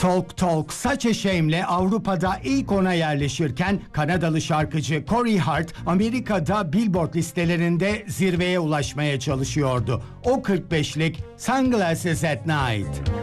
Talk Talk Such a Shame'le Avrupa'da ilk ona yerleşirken Kanadalı şarkıcı Corey Hart Amerika'da Billboard listelerinde zirveye ulaşmaya çalışıyordu. O 45'lik Sunglasses at Night.